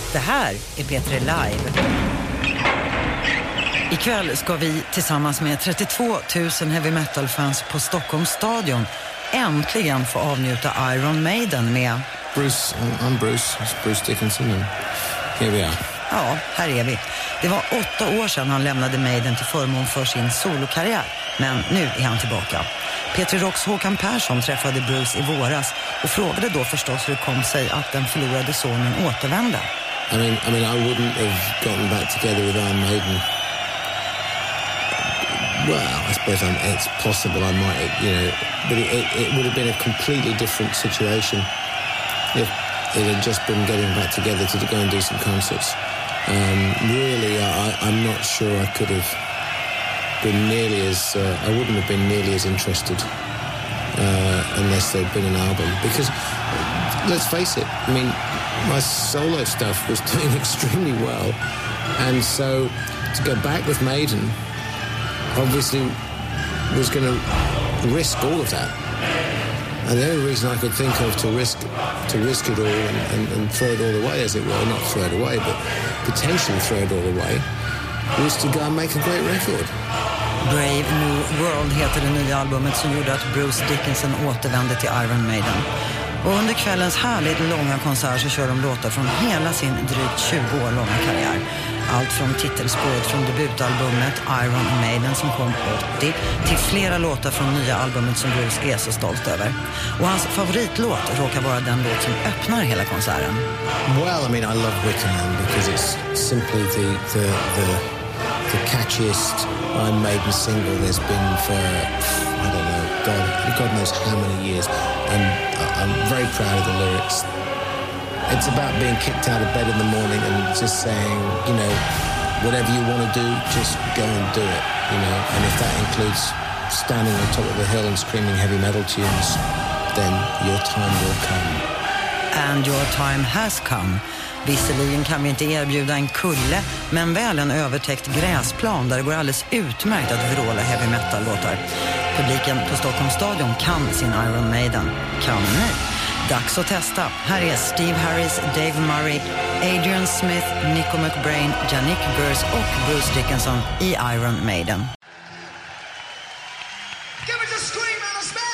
Det här är P3 Live. Ikväll ska vi tillsammans med 32 000 heavy metal-fans på Stockholms stadion äntligen få avnjuta Iron Maiden med... Bruce, I'm Bruce. It's Bruce Dickinson and here we are. Ja, här är vi. Det var 8 år sedan han lämnade Maiden till förmån för sin solokarriär. Men nu är han tillbaka. P3 Rocks Håkan Persson träffade Bruce i våras och frågade då förstås hur det kom sig att den förlorade sonen återvände. I mean, I wouldn't have gotten back together with Iron Maiden. Well, I suppose it's possible I might have, you know, but it would have been a completely different situation if it had just been getting back together to go and do some concerts. Really, I'm not sure I could have been nearly as, I wouldn't have been nearly as interested unless there'd been an album. Because, let's face it, I mean, my solo stuff was doing extremely well. And so to go back with Maiden obviously was going to risk all of that. And the only reason I could think of to risk it all and throw it all away, as it were, not throw it away, but potentially throw it all away, was to go and make a great record. Brave New World heter det nya albumet som gjorde att Bruce Dickinson återvände till Iron Maiden. Och under kvällens härligt långa konsert så kör de låtar från hela sin drygt 20 år långa karriär. Allt från titelspåret från debutalbumet Iron Maiden som kom 80 till flera låtar från nya albumet som Bruce är så stolt över. Och hans favoritlåt råkar vara den låt som öppnar hela konserten. Well, I mean, I love Wicker Man because it's simply the catchiest Iron Maiden single there's been for, I don't know, God knows how many years. And I'm very proud of the lyrics. It's about being kicked out of bed in the morning and just saying, you know, whatever you want to do, just go and do it, you know. And if that includes standing on top of a hill and screaming heavy metal tunes, then your time will come. And your time has come. Visserligen kan vi inte erbjuda en kulle, men väl en övertäckt gräsplan där det går alldeles utmärkt att vråla heavy metal-låtar. Publiken på Stockholms stadion kan sin Iron Maiden. Kan ni? Dags att testa. Här är Steve Harris, Dave Murray, Adrian Smith, Nico McBrain, Yannick Gers och Bruce Dickinson i Iron Maiden. Give it a scream and a smash!